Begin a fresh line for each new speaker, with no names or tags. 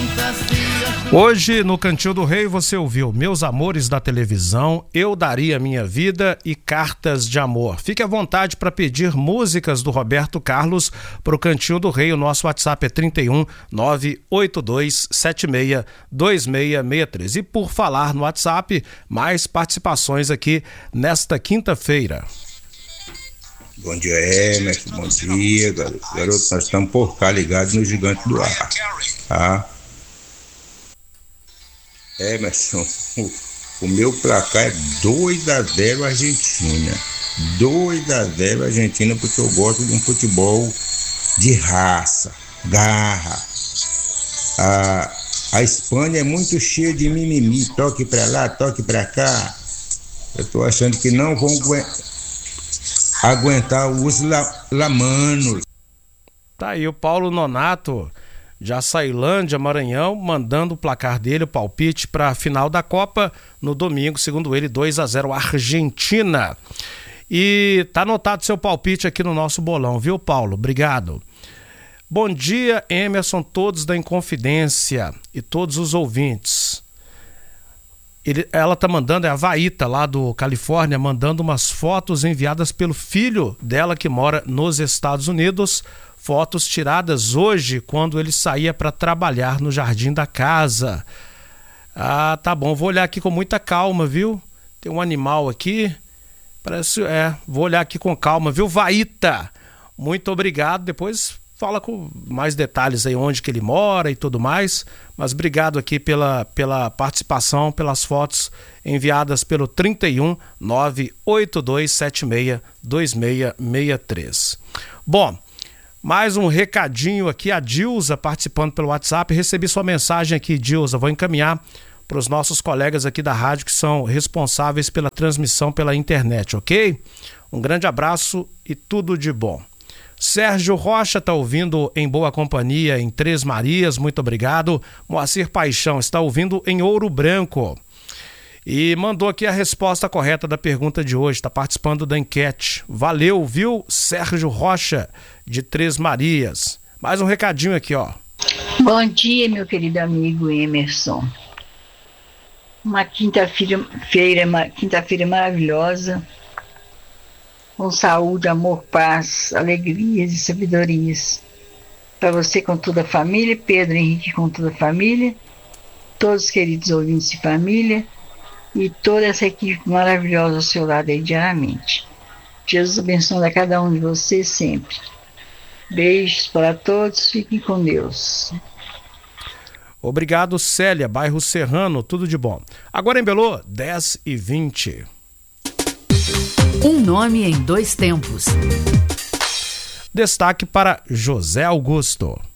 Hoje, no Cantinho do Rei, você ouviu Meus Amores da Televisão, Eu Daria Minha Vida e Cartas de Amor. Fique à vontade para pedir músicas do Roberto Carlos para o Cantinho do Rei. O nosso WhatsApp é 31 982 76 2663. E por falar no WhatsApp, mais participações aqui nesta quinta-feira.
Bom dia, Emerson. Bom dia, garoto. Nós estamos por cá ligados no Gigante do Ar. Tá? Emerson, o meu placar é 2-0 Argentina. 2-0 Argentina, porque eu gosto de um futebol de raça, garra. A Espanha é muito cheia de mimimi, toque pra lá, toque pra cá. Eu tô achando que não vão aguentar os lamanos.
Tá aí o Paulo Nonato, de Açailândia, Maranhão, mandando o placar dele, o palpite para a final da Copa no domingo, segundo ele, 2-0 Argentina. E tá anotado seu palpite aqui no nosso bolão, viu, Paulo? Obrigado. Bom dia, Emerson, todos da Inconfidência e todos os ouvintes. Ela tá mandando, é a Vaíta lá do Califórnia, mandando umas fotos enviadas pelo filho dela que mora nos Estados Unidos. Fotos tiradas hoje, quando ele saía para trabalhar no jardim da casa. Ah, tá bom. Vou olhar aqui com muita calma, viu? Tem um animal aqui. Vou olhar aqui com calma, viu, Vaíta? Muito obrigado. Depois fala com mais detalhes aí, onde que ele mora e tudo mais. Mas obrigado aqui pela participação, pelas fotos enviadas pelo 31 982 76 2663. Bom, mais um recadinho aqui, a Dilza participando pelo WhatsApp. Recebi sua mensagem aqui, Dilza. Vou encaminhar para os nossos colegas aqui da rádio que são responsáveis pela transmissão pela internet, ok? Um grande abraço e tudo de bom. Sérgio Rocha está ouvindo em boa companhia em Três Marias, muito obrigado. Moacir Paixão está ouvindo em Ouro Branco. E mandou aqui a resposta correta da pergunta de hoje, está participando da enquete. Valeu, viu, Sérgio Rocha, de Três Marias. Mais um recadinho aqui, ó.
Bom dia, meu querido amigo Emerson. Uma quinta-feira maravilhosa, com saúde, amor, paz, alegrias e sabedorias. Para você com toda a família, Pedro Henrique com toda a família, todos os queridos ouvintes de família, e toda essa equipe maravilhosa ao seu lado aí diariamente. Jesus abençoe a cada um de vocês sempre. Beijos para todos, fiquem com Deus.
Obrigado, Célia, bairro Serrano, tudo de bom. Agora em Belô, 10h20.
Um nome em dois tempos.
Destaque para José Augusto.